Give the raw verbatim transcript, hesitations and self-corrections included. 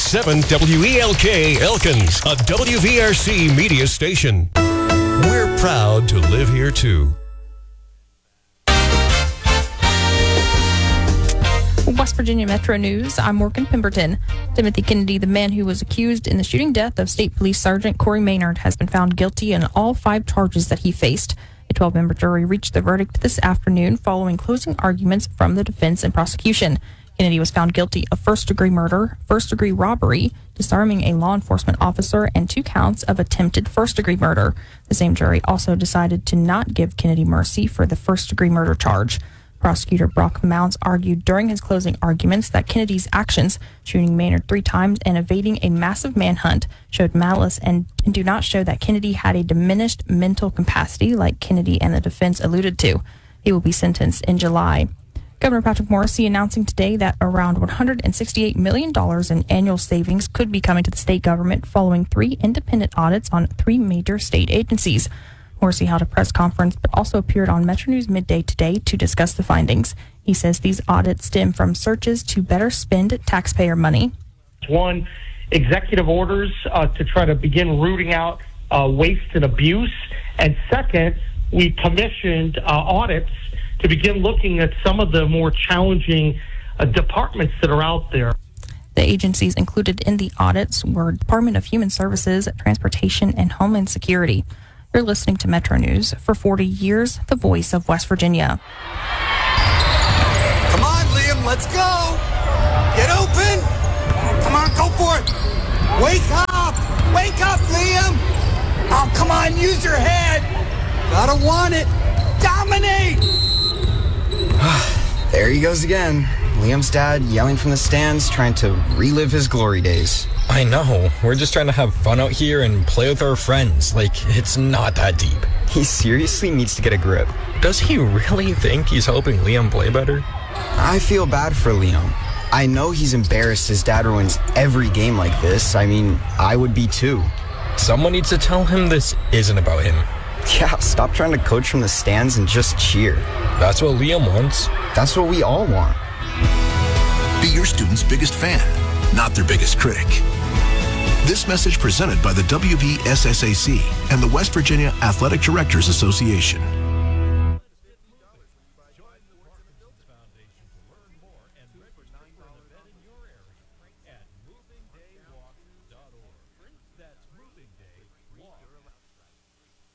seven W E L K Elkins, a W V R C media station. We're proud to live here, too. West Virginia Metro News, I'm Morgan Pemberton. Timothy Kennedy, the man who was accused in the shooting death of State Police Sergeant Corey Maynard, has been found guilty in all five charges that he faced. A twelve-member jury reached the verdict this afternoon following closing arguments from the defense and prosecution. Kennedy was found guilty of first-degree murder, first-degree robbery, disarming a law enforcement officer, and two counts of attempted first-degree murder. The same jury also decided to not give Kennedy mercy for the first-degree murder charge. Prosecutor Brock Mounts argued during his closing arguments that Kennedy's actions, shooting Maynard three times and evading a massive manhunt, showed malice and do not show that Kennedy had a diminished mental capacity like Kennedy and the defense alluded to. He will be sentenced in July. Governor Patrick Morrisey announcing today that around one hundred sixty-eight million dollars in annual savings could be coming to the state government following three independent audits on three major state agencies. Morrisey held a press conference but also appeared on Metro News Midday today to discuss the findings. He says these audits stem from searches to better spend taxpayer money. One, executive orders uh, to try to begin rooting out uh, waste and abuse. And second, we commissioned uh, audits to begin looking at some of the more challenging uh, departments that are out there. The agencies included in the audits were Department of Human Services, Transportation, and Homeland Security. You're listening to Metro News. For forty years, the voice of West Virginia. Come on, Liam, let's go. Get open. Come on, go for it. Wake up. Wake up, Liam. Oh, come on, use your head. Gotta want it. Dominate. There he goes again. Liam's dad yelling from the stands, trying to relive his glory days. I know. We're just trying to have fun out here and play with our friends. Like, it's not that deep. He seriously needs to get a grip. Does he really think he's helping Liam play better? I feel bad for Liam. I know he's embarrassed his dad ruins every game like this. I mean, I would be too. Someone needs to tell him this isn't about him. Yeah, stop trying to coach from the stands and just cheer. That's what Liam wants. That's what we all want. Be your student's biggest fan, not their biggest critic. This message presented by the W V S S A C and the West Virginia Athletic Directors Association.